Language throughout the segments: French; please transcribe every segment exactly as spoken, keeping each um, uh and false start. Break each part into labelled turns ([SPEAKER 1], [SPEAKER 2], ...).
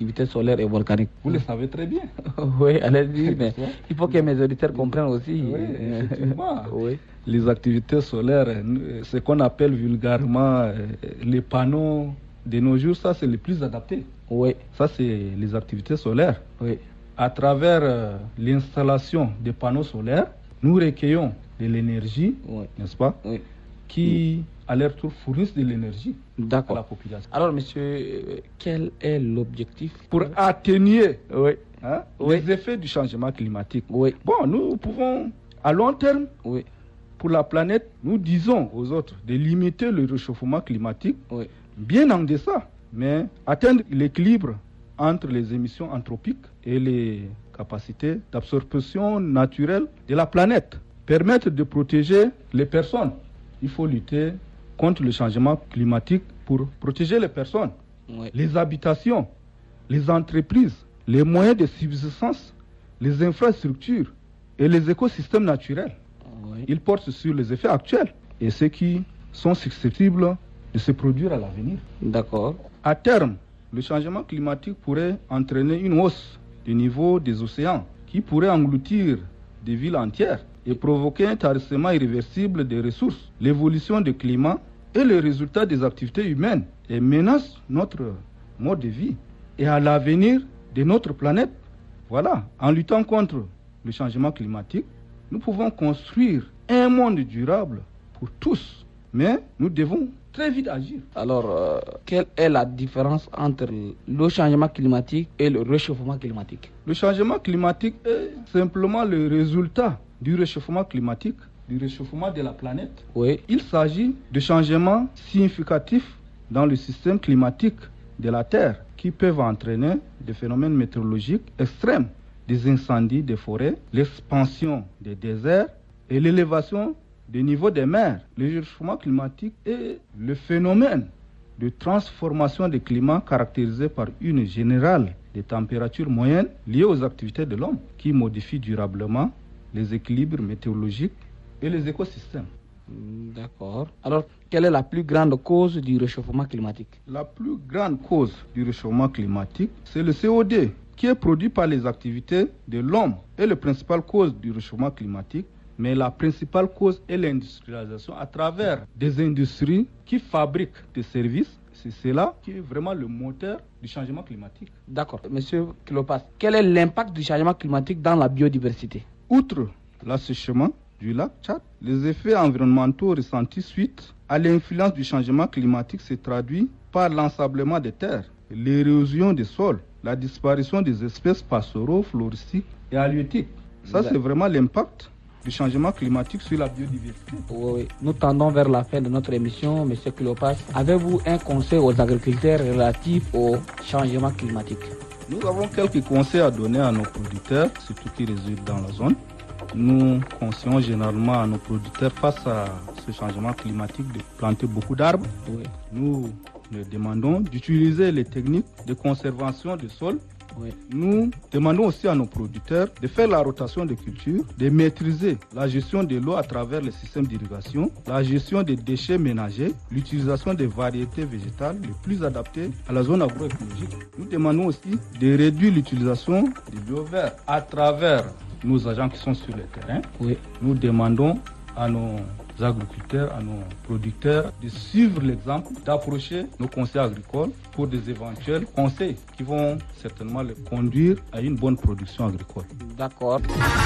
[SPEAKER 1] l'activité solaire et volcanique?
[SPEAKER 2] Vous le savez très bien.
[SPEAKER 1] Oui, allez-y, mais il faut que mes auditeurs comprennent aussi.
[SPEAKER 2] Oui, effectivement.
[SPEAKER 1] Oui.
[SPEAKER 2] Les activités solaires, ce qu'on appelle vulgairement les panneaux de nos jours, ça c'est le plus adapté.
[SPEAKER 1] Oui.
[SPEAKER 2] Ça c'est les activités solaires.
[SPEAKER 1] Oui.
[SPEAKER 2] À travers euh, l'installation des panneaux solaires, nous recueillons de l'énergie, oui. n'est-ce pas,
[SPEAKER 1] oui.
[SPEAKER 2] qui oui. à leur tour fournissent de l'énergie
[SPEAKER 1] D'accord.
[SPEAKER 2] à la population.
[SPEAKER 1] Alors monsieur, quel est l'objectif?
[SPEAKER 2] Pour atténuer
[SPEAKER 1] oui.
[SPEAKER 2] Hein,
[SPEAKER 1] oui.
[SPEAKER 2] les effets du changement climatique.
[SPEAKER 1] Oui.
[SPEAKER 2] Bon, nous pouvons, à long terme,
[SPEAKER 1] oui.
[SPEAKER 2] pour la planète, nous disons aux autres de limiter le réchauffement climatique,
[SPEAKER 1] oui.
[SPEAKER 2] bien en deçà, mais atteindre l'équilibre entre les émissions anthropiques et les capacités d'absorption naturelle de la planète. Permettre de protéger les personnes. Il faut lutter contre le changement climatique pour protéger les personnes,
[SPEAKER 1] oui.
[SPEAKER 2] les habitations, les entreprises, les moyens de subsistance, les infrastructures et les écosystèmes naturels.
[SPEAKER 1] Oui.
[SPEAKER 2] Ils portent sur les effets actuels et ceux qui sont susceptibles de se produire à l'avenir.
[SPEAKER 1] D'accord.
[SPEAKER 2] À terme, le changement climatique pourrait entraîner une hausse du niveau des océans qui pourrait engloutir des villes entières et provoquer un tarissement irréversible des ressources. L'évolution du climat est le résultat des activités humaines et menace notre mode de vie et à l'avenir de notre planète. Voilà, en luttant contre le changement climatique, nous pouvons construire un monde durable pour tous, mais nous devons très vite agir.
[SPEAKER 1] Alors, euh, quelle est la différence entre le changement climatique et le réchauffement climatique?
[SPEAKER 2] Le changement climatique est simplement le résultat du réchauffement climatique, du réchauffement de la planète.
[SPEAKER 1] Oui.
[SPEAKER 2] Il s'agit de changements significatifs dans le système climatique de la Terre qui peuvent entraîner des phénomènes météorologiques extrêmes, des incendies des forêts, l'expansion des déserts et l'élévation des niveaux des mers. Le réchauffement climatique est le phénomène de transformation du climat caractérisé par une générale des températures moyennes liées aux activités de l'homme qui modifient durablement les équilibres météorologiques et les écosystèmes.
[SPEAKER 1] D'accord. Alors, quelle est la plus grande cause du réchauffement climatique?
[SPEAKER 2] La plus grande cause du réchauffement climatique, c'est le C O deux qui est produit par les activités de l'homme et la principale cause du réchauffement climatique. Mais la principale cause est l'industrialisation à travers des industries qui fabriquent des services. C'est cela qui est vraiment le moteur du changement climatique.
[SPEAKER 1] D'accord. Monsieur Kilopas, quel est l'impact du changement climatique dans la biodiversité?
[SPEAKER 2] Outre l'assèchement du lac Tchad, les effets environnementaux ressentis suite à l'influence du changement climatique se traduisent par l'ensablement des terres, l'érosion des sols, la disparition des espèces pastoraux, floristiques et halieutiques. Ça, c'est vraiment l'impact du changement climatique sur la biodiversité.
[SPEAKER 1] Oui, oui. Nous tendons vers la fin de notre émission, Monsieur Kilopas. Avez-vous un conseil aux agriculteurs relatif au changement climatique?
[SPEAKER 2] Nous avons quelques conseils à donner à nos producteurs, surtout qui résident dans la zone. Nous conseillons généralement à nos producteurs face à ce changement climatique de planter beaucoup d'arbres.
[SPEAKER 1] Oui.
[SPEAKER 2] Nous leur demandons d'utiliser les techniques de conservation du sol.
[SPEAKER 1] Oui.
[SPEAKER 2] Nous demandons aussi à nos producteurs de faire la rotation des cultures, de maîtriser la gestion de l'eau à travers les systèmes d'irrigation, la gestion des déchets ménagers, l'utilisation des variétés végétales les plus adaptées à la zone agroécologique. Nous demandons aussi de réduire l'utilisation des bioverts à travers nos agents qui sont sur le terrain.
[SPEAKER 1] Oui.
[SPEAKER 2] Nous demandons à nos agriculteurs, à nos producteurs de suivre l'exemple, d'approcher nos conseils agricoles pour des éventuels conseils qui vont certainement les conduire à une bonne production agricole.
[SPEAKER 1] D'accord.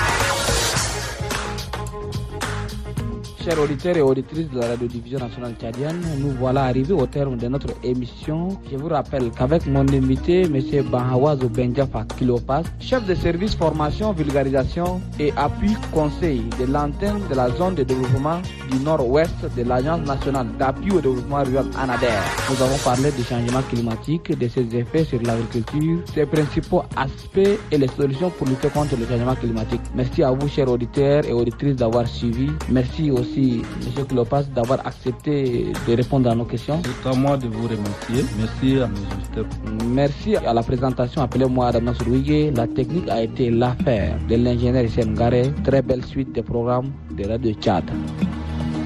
[SPEAKER 1] Chers auditeurs et auditrices de la radiodiffusion nationale tchadienne, nous voilà arrivés au terme de notre émission. Je vous rappelle qu'avec mon invité, M. Banhawazo Benjafa Kilopas, chef de service formation, vulgarisation et appui conseil de l'antenne de la zone de développement du nord-ouest de l'Agence nationale d'appui au développement rural ANADER. Nous avons parlé du changement climatique, de ses effets sur l'agriculture, ses principaux aspects et les solutions pour lutter contre le changement climatique. Merci à vous, chers auditeurs et auditrices, d'avoir suivi. Merci aussi M. Kilopas d'avoir accepté de répondre à nos questions.
[SPEAKER 2] C'est à moi de vous remercier. Merci à mes auditeurs.
[SPEAKER 1] Merci à la présentation. Appelez-moi Adam Sourouigué. La technique a été l'affaire de l'ingénieur Hissène Garé. Très belle suite des programmes de Radio Tchad.